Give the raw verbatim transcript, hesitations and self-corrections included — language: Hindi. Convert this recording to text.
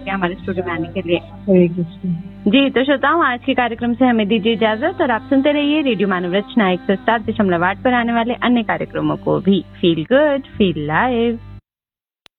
शुक्रिया हमारे स्टूडियो में आने के लिए। हरे कृष्ण जी। तो श्रोताओं, आज के कार्यक्रम से हमें दीजिए इजाजत और आप सुनते रहिए रेडियो मानव रचना एक सौ सात दशमलव आठ पर आने वाले अन्य कार्यक्रमों को भी। Feel good, feel live.